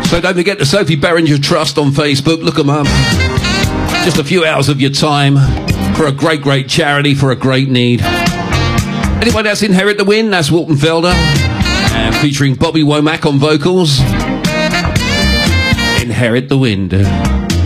So don't forget the Sophie Berringer Trust on Facebook. Look them up. Just a few hours of your time for a great, great charity, for a great need. Anyway, that's Inherit the Wind. That's Walton Felder. And featuring Bobby Womack on vocals. Inherit the Wind.